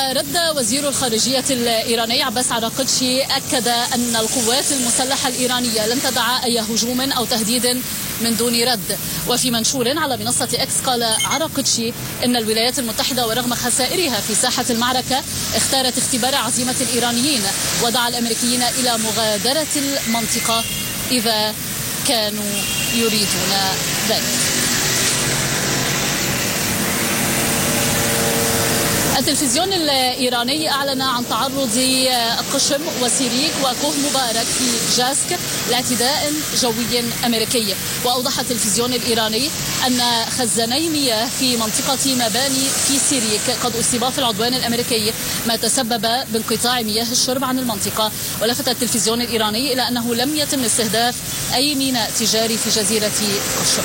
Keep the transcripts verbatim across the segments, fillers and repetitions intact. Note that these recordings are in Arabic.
ورد وزير الخارجية الإيراني عباس عراقتشي أكد أن القوات المسلحة الإيرانية لن تدع أي هجوم أو تهديد من دون رد. وفي منشور على منصة إكس قال عراقتشي إن الولايات المتحدة ورغم خسائرها في ساحة المعركة اختارت اختبار عزيمة الإيرانيين، ودعا الأمريكيين إلى مغادرة المنطقة إذا كانوا يريدون ذلك. التلفزيون الإيراني أعلن عن تعرض قشم وسيريك وكوه مبارك في جاسك لاعتداء جوي أمريكي. وأوضح التلفزيون الإيراني أن خزاني مياه في منطقة مباني في سيريك قد أصيبا في العدوان الأمريكي، ما تسبب بانقطاع مياه الشرب عن المنطقة. ولفت التلفزيون الإيراني إلى أنه لم يتم استهداف أي ميناء تجاري في جزيرة قشم.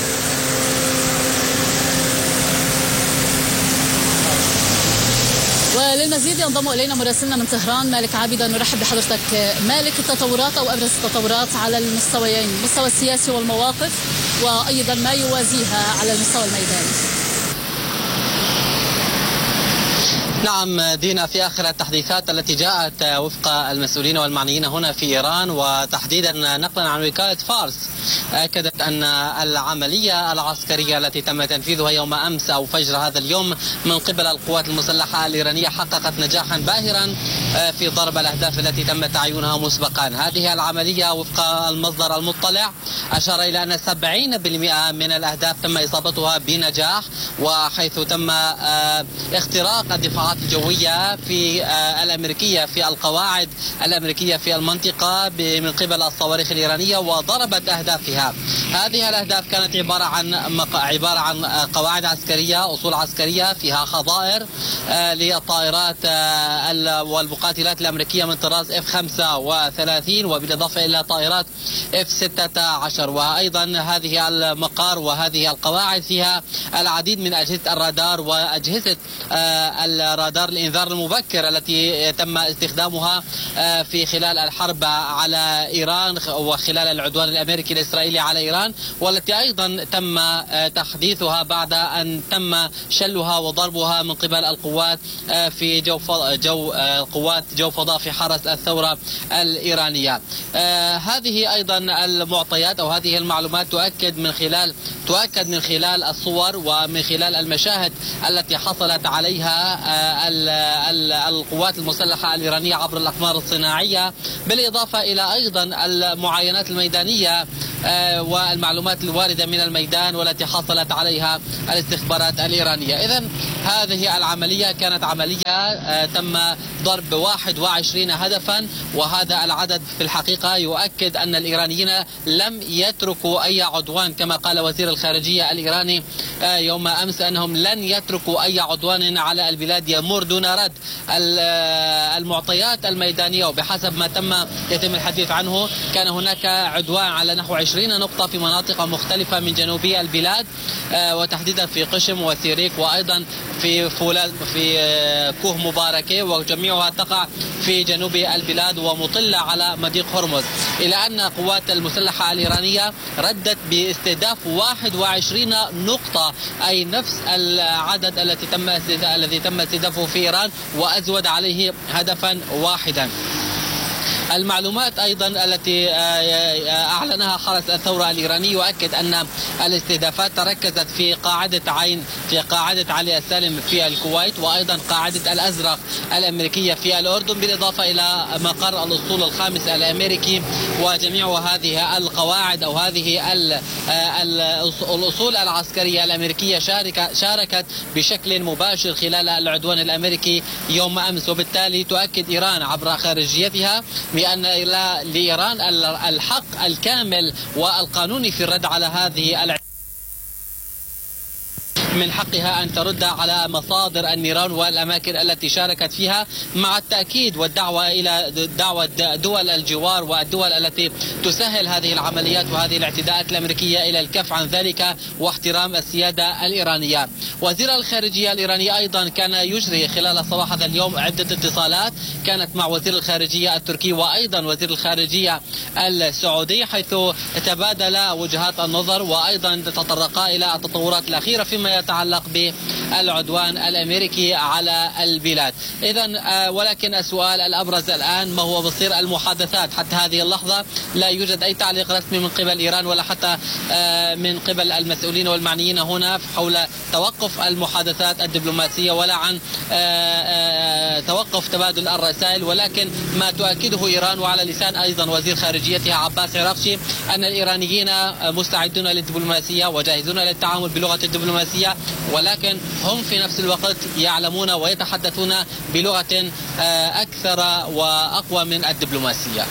وللمزيد ينضم إلينا مراسلنا من طهران مالك عابدة. نرحب بحضرتك مالك. التطورات أو أبرز التطورات على المستويين، المستوى السياسي والمواقف، وأيضا ما يوازيها على المستوى الميداني. نعم دينا، في آخر التحديثات التي جاءت وفق المسؤولين والمعنيين هنا في إيران، وتحديدا نقلا عن وكالة فارس، أكدت أن العملية العسكرية التي تم تنفيذها يوم أمس أو فجر هذا اليوم من قبل القوات المسلحة الإيرانية حققت نجاحا باهرا في ضرب الأهداف التي تم تعيينها مسبقا. هذه العملية وفق المصدر المطلع أشار إلى أن سبعين بالمئة من الأهداف تم إصابتها بنجاح، وحيث تم اختراق الدفاعات الجوية في الأمريكية في القواعد الأمريكية في المنطقة من قبل الصواريخ الإيرانية وضربت أهدافها. هذه الأهداف كانت عبارة عن عبارة عن قواعد عسكرية، أصول عسكرية فيها خضائر للطائرات والمقاتلات الأمريكية من طراز إف خمسة وثلاثين، وبالإضافة إلى طائرات إف ستة عشر. وأيضا هذه المقار وهذه القواعد فيها العديد من أجهزة الرادار وأجهزة الرادار الإنذار المبكر التي تم استخدامها في خلال الحرب على إيران وخلال العدوان الأمريكي الإسرائيلي على إيران، والتي أيضا تم تحديثها بعد أن تم شلها وضربها من قبل القوات في جو جو قوات جو فضاء في حرس الثورة الإيرانية. هذه أيضا المعطيات أو هذه المعلومات تؤكد من خلال تؤكد من خلال الصور ومن خلال المشاهد التي حصلت عليها القوات المسلحة الإيرانية عبر الأقمار الصناعية، بالإضافة إلى أيضا المعاينات الميدانية والمعلومات الواردة من الميدان والتي حصلت عليها الاستخبارات الإيرانية. إذن هذه العملية كانت عملية تم ضرب واحد وعشرين هدفا، وهذا العدد في الحقيقة يؤكد أن الإيرانيين لم يتركوا أي عدوان، كما قال وزير الخارجية الإيراني يوم أمس أنهم لن يتركوا أي عدوان على البلاد يمر دون رد. المعطيات الميدانية وبحسب ما تم يتم الحديث عنه كان هناك عدوان على نحو عشرين نقطة في مناطق مختلفة من جنوبي البلاد، وتحديدا في قشم وسيريك وأيضا في فولاذ في كوه مباركة، وجميعها تقع في جنوب البلاد ومطلة على مضيق هرمز. إلى أن قوات المسلحة الإيرانية ردت باستهداف واحد وعشرين نقطة، أي نفس العدد التي تم الذي تم استهدافه في إيران، وأزود عليه هدفا واحدا. المعلومات أيضا التي أعلنها حرس الثورة الإيراني يؤكد أن الاستهدافات تركزت في قاعدة عين في قاعدة علي السالم في الكويت، وأيضا قاعدة الأزرق الأمريكية في الأردن، بالإضافة إلى مقر الأسطول الخامس الأمريكي. وجميع هذه القواعد أو هذه الأصول العسكرية الأمريكية شاركت بشكل مباشر خلال العدوان الأمريكي يوم أمس، وبالتالي تؤكد إيران عبر خارجيتها بأن لإيران الحق الكامل والقانوني في الرد على هذه الع... من حقها أن ترد على مصادر النيران والأماكن التي شاركت فيها، مع التأكيد والدعوة إلى دعوة دول الجوار والدول التي تسهل هذه العمليات وهذه الاعتداءات الأمريكية إلى الكف عن ذلك واحترام السيادة الإيرانية. وزير الخارجية الإيراني أيضا كان يجري خلال صباح هذا اليوم عدة اتصالات كانت مع وزير الخارجية التركي وأيضا وزير الخارجية السعودي، حيث تبادل وجهات النظر وأيضا تطرقا إلى التطورات الأخيرة فيما يتعلق بالعدوان الأمريكي على البلاد. إذا ولكن السؤال الأبرز الآن ما هو مصير المحادثات؟ حتى هذه اللحظة لا يوجد أي تعليق رسمي من قبل إيران ولا حتى من قبل المسؤولين والمعنيين هنا حول توقف المحادثات الدبلوماسية ولا عن توقف تبادل الرسائل، ولكن ما تؤكده إيران وعلى لسان أيضا وزير خارجيتها عباس عراقشي أن الإيرانيين مستعدون للدبلوماسية وجاهزون للتعامل بلغة الدبلوماسية، ولكن هم في نفس الوقت يعلمون ويتحدثون بلغة أكثر وأقوى من الدبلوماسية.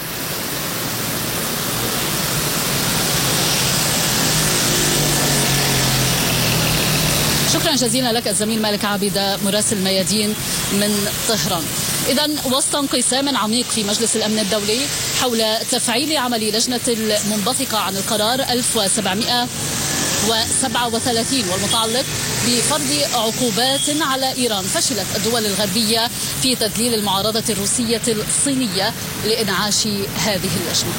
شكرا جزيلا لك الزميل مالك عابدة مراسل الميادين من طهران. إذا وسط انقسام عميق في مجلس الأمن الدولي حول تفعيل عمل لجنة المنبثقة عن القرار ألف وسبعمئة وسبعة وثلاثين والمتعلق بفرض عقوبات على إيران، فشلت الدول الغربية في تذليل المعارضة الروسية الصينية لإنعاش هذه اللجنة.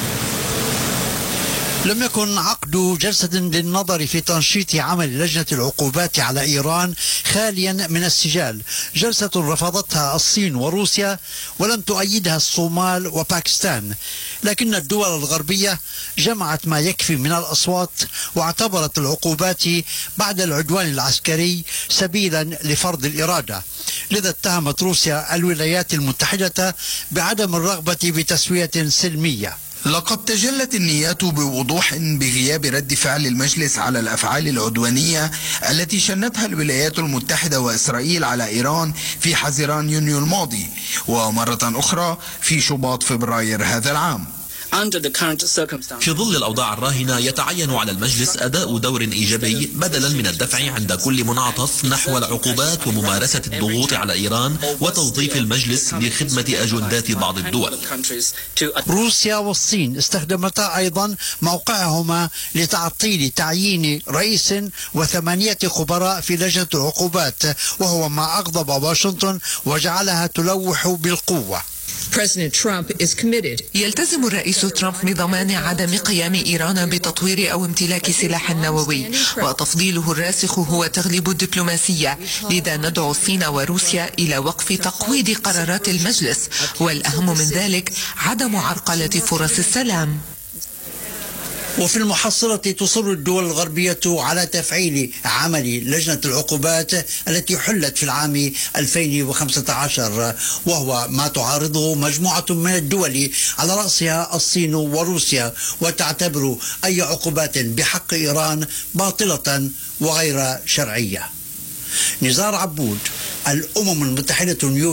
لم يكن عقد جلسة للنظر في تنشيط عمل لجنة العقوبات على إيران خاليا من السجال، جلسة رفضتها الصين وروسيا ولم تؤيدها الصومال وباكستان، لكن الدول الغربية جمعت ما يكفي من الأصوات واعتبرت العقوبات بعد العدوان العسكري سبيلا لفرض الإرادة، لذا اتهمت روسيا الولايات المتحدة بعدم الرغبة بتسوية سلمية. لقد تجلت النيات بوضوح بغياب رد فعل المجلس على الأفعال العدوانية التي شنتها الولايات المتحدة وإسرائيل على إيران في حزيران يونيو الماضي، ومرة أخرى في شباط فبراير هذا العام. في ظل الأوضاع الراهنة يتعين على المجلس أداء دور إيجابي بدلا من الدفع عند كل منعطف نحو العقوبات وممارسة الضغوط على إيران وتوظيف المجلس لخدمة أجندات بعض الدول. روسيا والصين استخدمتا أيضا موقعهما لتعطيل تعيين رئيس وثمانية خبراء في لجنة العقوبات، وهو ما أغضب واشنطن وجعلها تلوح بالقوة. يلتزم الرئيس ترامب بضمان عدم قيام إيران بتطوير أو امتلاك سلاح نووي، وتفضيله الراسخ هو تغليب الدبلوماسية، لذا ندعو الصين وروسيا إلى وقف تقويض قرارات المجلس، والأهم من ذلك عدم عرقلة فرص السلام. وفي المحصلة تصر الدول الغربية على تفعيل عمل لجنة العقوبات التي حلت في العام ألفين وخمسة عشر، وهو ما تعارضه مجموعة من الدول على رأسها الصين وروسيا، وتعتبر أي عقوبات بحق إيران باطلة وغير شرعية. نزار عبود، الأمم المتحدة.